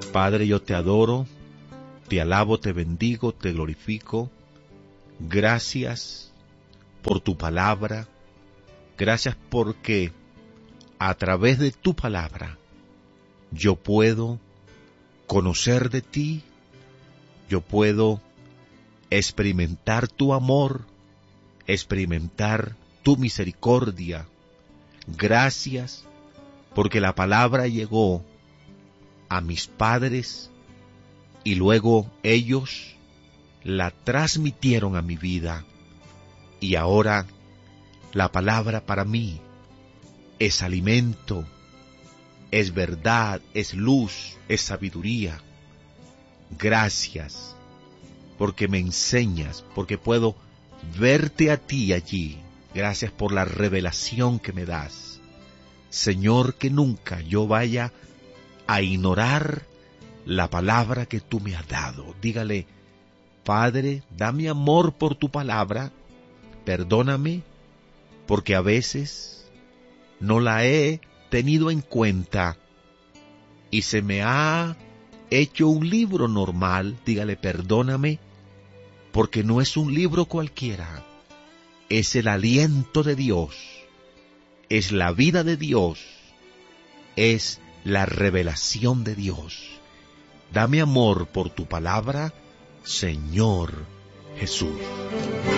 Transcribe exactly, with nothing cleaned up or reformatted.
Padre, yo te adoro, te alabo, te bendigo, te glorifico. Gracias por tu palabra. Gracias porque a través de tu palabra yo puedo conocer de ti, yo puedo experimentar tu amor, experimentar tu misericordia. Gracias porque la palabra llegó a mis padres y luego ellos la transmitieron a mi vida, y ahora la palabra para mí es alimento, es verdad, es luz, es sabiduría. Gracias porque me enseñas, porque puedo verte a ti allí. Gracias por la revelación que me das. Señor, que nunca yo vaya a ignorar la palabra que tú me has dado. Dígale: Padre, dame amor por tu palabra, perdóname, porque a veces no la he tenido en cuenta y se me ha hecho un libro normal. Dígale: perdóname, porque no es un libro cualquiera, es el aliento de Dios, es la vida de Dios, es la revelación de Dios. Dame amor por tu palabra, Señor Jesús.